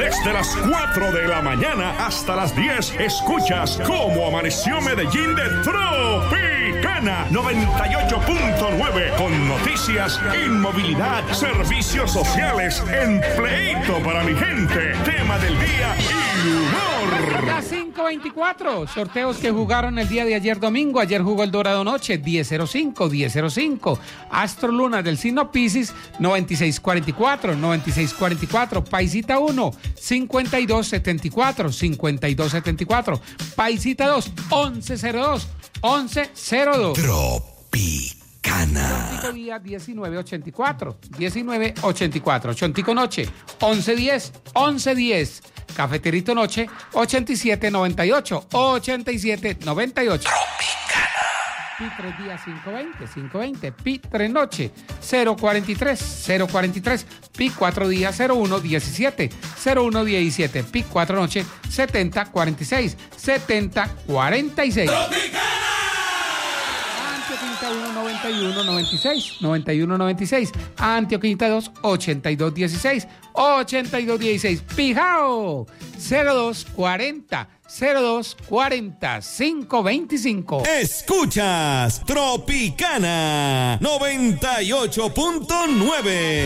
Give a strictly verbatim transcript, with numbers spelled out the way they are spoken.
Desde las cuatro de la mañana hasta las diez, escuchas Cómo Amaneció Medellín de Tropicana noventa y ocho punto nueve, con noticias, inmovilidad, servicios sociales, empleito para mi gente, tema del día y humor. Las cinco veinticuatro, sorteos que jugaron el día de ayer domingo. Ayer jugó el Dorado Noche, diez cero cinco, diez cero cinco. Astro Luna del signo Piscis, noventa y seis cuarenta y cuatro, noventa y seis cuarenta y cuatro. Paisita uno, cincuenta y dos setenta y cuatro, cincuenta y dos setenta y cuatro. Paisita dos, once cero dos, once cero dos. Tropicana. Chontico día diecinueve ochenta y cuatro, diecinueve ochenta y cuatro. Chontico noche, once diez, once diez. Cafeterito noche, ochenta y siete noventa y ocho, ochenta y siete noventa y ocho. Pi tres días, cinco veinte, cinco veinte. Pi tres noche, cero cuarenta y tres, cero cuarenta y tres. Pi cuatro días, cero uno diecisiete, cero uno diecisiete. Pi cuatro noche, setenta cuarenta y seis, setenta cuarenta y seis. Antioquinta uno, noventa y uno noventa y seis, noventa y uno noventa y seis. Antioquinta dos, ochenta y dos dieciséis, ochenta y dos dieciséis. Pijao, cero dos cuarenta, cero dos cuarenta, cinco veinticinco. Escuchas Tropicana noventa y ocho punto nueve.